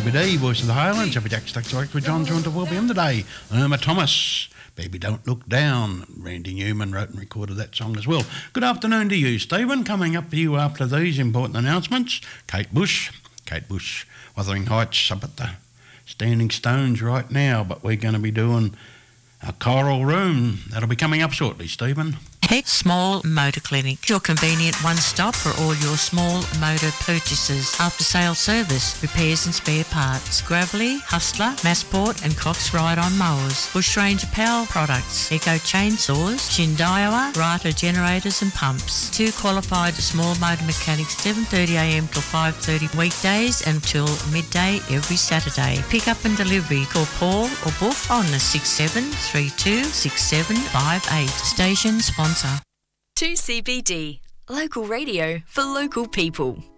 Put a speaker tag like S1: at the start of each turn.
S1: 2CBD, Voice of the Highlands. Happy Jack Stacks with John Jaunter will be in today. Irma Thomas, Baby Don't Look Down. Randy Newman wrote and recorded that song as well. Good afternoon to you, Stephen. Coming up for you after these important announcements, Kate Bush, Wuthering Heights up at the Standing Stones right now, but we're going to be doing a choral room. That'll be coming up shortly, Stephen.
S2: Heck Small Motor Clinic, your convenient one-stop for all your small motor purchases. After-sale service, repairs and spare parts. Gravelly, Hustler, Massport and Cox Ride-On mowers. Bushranger Power products. Eco chainsaws. Shindaiwa, Rata generators and pumps. 2 qualified small motor mechanics, 7:30am till 5:30 weekdays until midday every Saturday. Pick up and delivery. Call Paul or Boof on the 67326758. Station sponsor.
S3: 2CBD, local radio for local people.